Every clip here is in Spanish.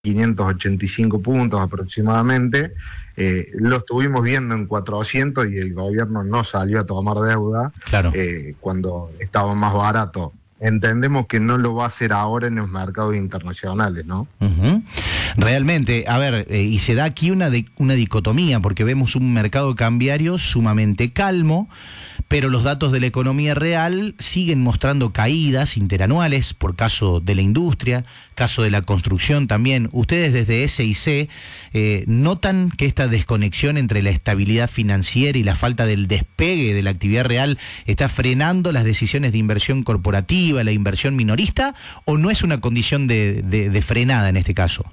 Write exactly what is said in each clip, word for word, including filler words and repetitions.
quinientos ochenta y cinco puntos aproximadamente, eh, lo estuvimos viendo en cuatrocientos y el gobierno no salió a tomar deuda Claro. eh, cuando estaba más barato. Entendemos que no lo va a hacer ahora en los mercados internacionales, ¿no? Uh-huh. Realmente, a ver, eh, y se da aquí una, de, una dicotomía, porque vemos un mercado cambiario sumamente calmo, pero los datos de la economía real siguen mostrando caídas interanuales, por caso de la industria, caso de la construcción también. Ustedes desde S I C eh, notan que esta desconexión entre la estabilidad financiera y la falta del despegue de la actividad real está frenando las decisiones de inversión corporativa, la inversión minorista, ¿o no es una condición de, de, de frenada en este caso?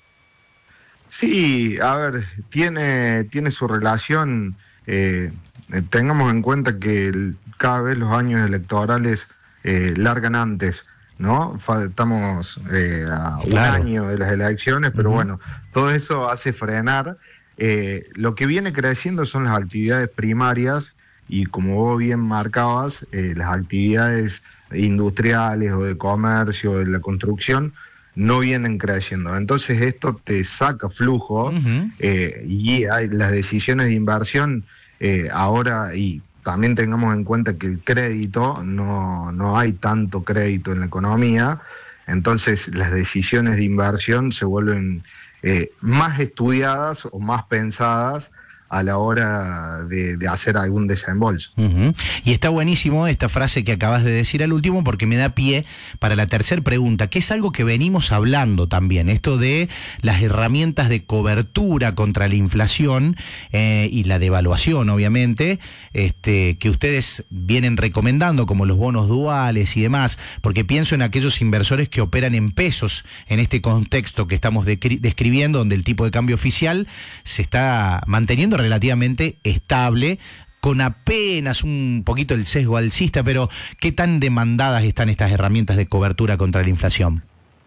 Sí, a ver, tiene, tiene su relación. Eh, tengamos en cuenta que el, cada vez los años electorales eh, largan antes, ¿no? Estamos eh, a un Claro. año de las elecciones, pero Uh-huh. bueno, todo eso hace frenar. Eh, lo que viene creciendo son las actividades primarias y, como vos bien marcabas, eh, las actividades industriales o de comercio o de la construcción no vienen creciendo. Entonces esto te saca flujo. Uh-huh. eh, y hay las decisiones de inversión eh, ahora, y también tengamos en cuenta que el crédito, no, no hay tanto crédito en la economía, entonces las decisiones de inversión se vuelven eh, más estudiadas o más pensadas a la hora de, de hacer algún desembolso. Uh-huh. Y está buenísimo esta frase que acabas de decir al último, porque me da pie para la tercera pregunta, que es algo que venimos hablando también, esto de las herramientas de cobertura contra la inflación eh, y la devaluación, obviamente, este, que ustedes vienen recomendando, como los bonos duales y demás, porque pienso en aquellos inversores que operan en pesos en este contexto que estamos de- describiendo, donde el tipo de cambio oficial se está manteniendo relativamente estable, con apenas un poquito el sesgo alcista, pero ¿qué tan demandadas están estas herramientas de cobertura contra la inflación?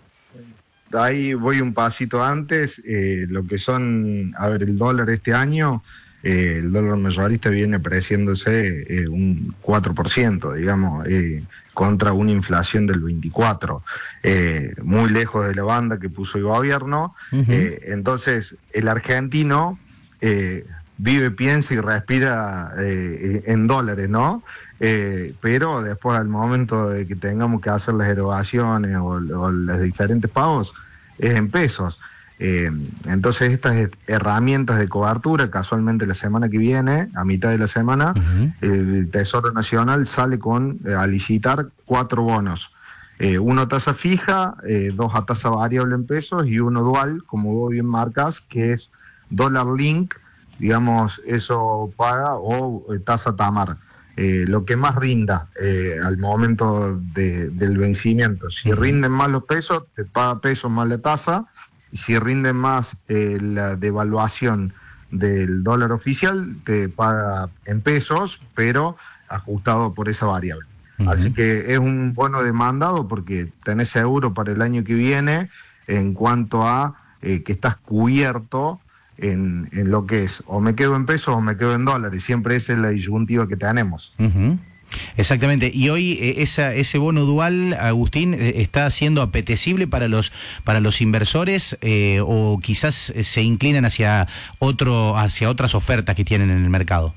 Ahí voy un pasito antes, eh, lo que son, a ver, el dólar este año, eh, el dólar mayorista viene apreciándose eh, un cuatro por ciento, digamos, eh, contra una inflación del veinticuatro por ciento, eh, muy lejos de la banda que puso el gobierno. Uh-huh. eh, entonces, el argentino eh, vive, piensa y respira eh, en dólares, ¿no? Eh, pero después, al momento de que tengamos que hacer las erogaciones o, o los diferentes pagos, es en pesos. Eh, entonces, estas herramientas de cobertura, casualmente la semana que viene, a mitad de la semana, uh-huh. el Tesoro Nacional sale con eh, a licitar cuatro bonos. Eh, uno a tasa fija, eh, dos a tasa variable en pesos y uno dual, como vos bien marcas, que es dólar link, digamos, eso paga, o eh, tasa Tamar, eh, lo que más rinda eh, al momento de, del vencimiento. Si uh-huh. rinden más los pesos, te paga pesos más la tasa, y si rinden más eh, la devaluación del dólar oficial, te paga en pesos, pero ajustado por esa variable. Uh-huh. Así que es un bono demandado porque tenés seguro para el año que viene en cuanto a eh, que estás cubierto En, en lo que es, o me quedo en pesos o me quedo en dólares, siempre esa es la disyuntiva que tenemos. Uh-huh. Exactamente, y hoy eh, esa, ese bono dual, Agustín, eh, ¿está siendo apetecible para los para los inversores eh, o quizás se inclinan hacia otro hacia otras ofertas que tienen en el mercado?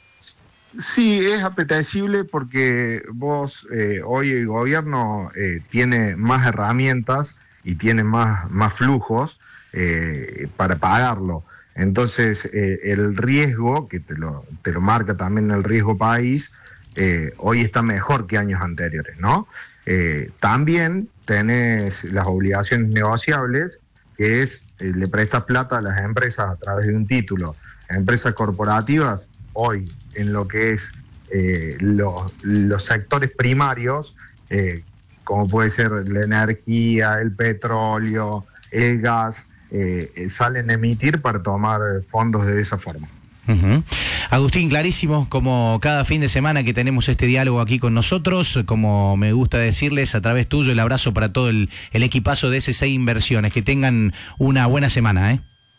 Sí, es apetecible porque vos, eh, hoy el gobierno eh, tiene más herramientas y tiene más, más flujos eh, para pagarlo. Entonces, eh, el riesgo, que te lo, te lo marca también el riesgo país, eh, hoy está mejor que años anteriores, ¿no? Eh, también tenés las obligaciones negociables, que es, eh, le prestas plata a las empresas a través de un título. Empresas corporativas, hoy, en lo que es eh, los, los sectores primarios, eh, como puede ser la energía, el petróleo, el gas, Eh, salen a emitir para tomar fondos de esa forma. Uh-huh. Agustín, clarísimo, como cada fin de semana que tenemos este diálogo aquí con nosotros, como me gusta decirles a través tuyo, el abrazo para todo el, el equipazo de S seis Inversiones, que tengan una buena semana, ¿eh?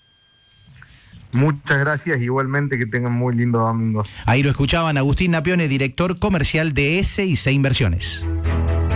Muchas gracias, igualmente que tengan muy lindo domingo. Ahí lo escuchaban, Agustín Napione, director comercial de S seis Inversiones.